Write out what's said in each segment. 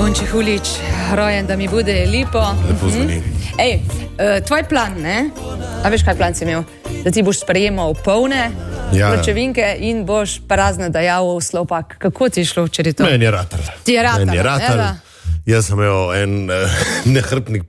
Tonči Hulič, rojen, da mi bude lepo. Lepo zvoni. Tvoj plan, ne? A veš, kaj plan si imel? Da ti boš sprejemal polne pločevinke in boš prazne dajal v slopak. Kako ti je šlo včeraj to? Meni je ratal. Ti je ratal. Jaz sem imel en nehrbnik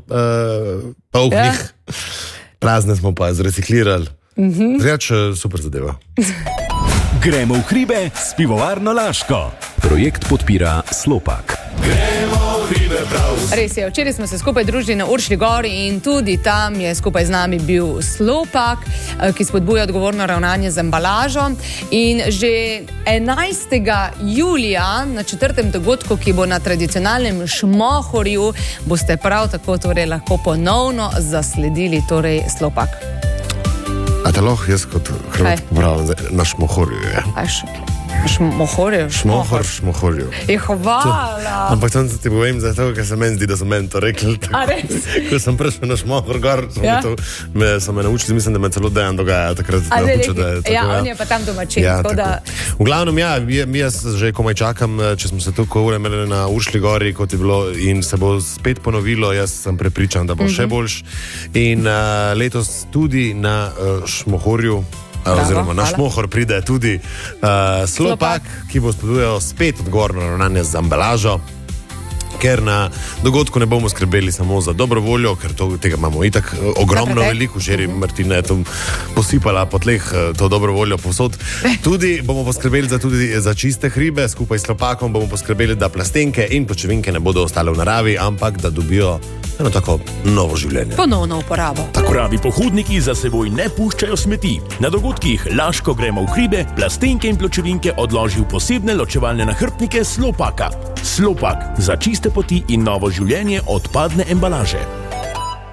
polhnih. Prazne smo pa zreciklirali. Reč, super zadeva. Gremo v hribe s pivovarno Laško. Projekt podpira Slopak. Gremo v hribe prav. Res je, včeraj smo se skupaj družili na Uršlji gori in tudi tam je skupaj z nami bil Slopak, ki spodbuja odgovorno ravnanje z embalažo. In že 11. julija na 4. dogodku, ki bo na tradicionalnem Šmohorju, boste prav tako torej lahko ponovno zasledili torej Slopak. A te lahko jaz kot Hrvat popravim na Šmohorju, je? Šmohorju? Šmohorju. Hvala. Ampak tam se ti povem zato, ker se meni zdi, da so meni to rekli. A res? Ko sem prišel na Šmohor gor, so me naučili, mislim, da me celo Dejan dogaja takrat. On je pa tam domačin. V glavnem, jaz že komaj čakam, če smo se tukaj ure imeli na Uršlji gori, kot je bilo, in se bo spet ponovilo, jaz sem prepričan, da bo še boljš. In letos tudi na Šmohorju, oziroma na Šmohor pride tudi Slopak, ki bo spodbujal spet odgovorno ravnanje z embalažo, ker na dogodku ne bomo skrbeli samo za dobro voljo, ker tega imamo itak ogromno veliko, včeraj Martina je tam posipala po tleh to dobro voljo povsod. Tudi bomo poskrbeli tudi za čiste hribe, skupaj s Slopakom bomo poskrbeli, da plastenke in pločevinke ne bodo ostale v naravi, ampak da dobijo eno tako novo življenje. Ponovno uporabo. Pravi pohodniki za seboj ne puščajo smeti. Na dogodkih Laško gremo v hribe, plastenke in pločevinke odloži v posebne ločevalne nahrbtnike Slopaka. Slopak za čiste poti in novo življenje odpadne embalaže.